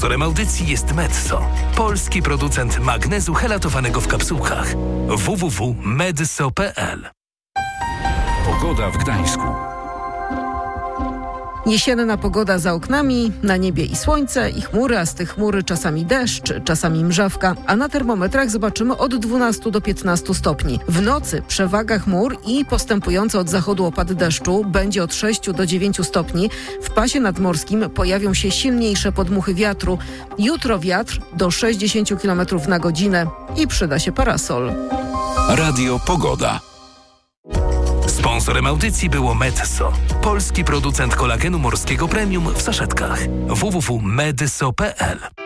Sponsorem audycji jest Metso, polski producent magnezu helatowanego w kapsułkach. www.medso.pl. Pogoda w Gdańsku. Jesienna pogoda za oknami, na niebie i słońce, i chmury, a z tych chmury czasami deszcz, czasami mrzawka, a na termometrach zobaczymy od 12 do 15 stopni. W nocy przewaga chmur i postępujący od zachodu opad deszczu będzie od 6 do 9 stopni. W pasie nadmorskim pojawią się silniejsze podmuchy wiatru. Jutro wiatr do 60 km na godzinę i przyda się parasol. Radio Pogoda. Sponsorem audycji było Metso, polski producent kolagenu morskiego premium w saszetkach. www.medso.pl.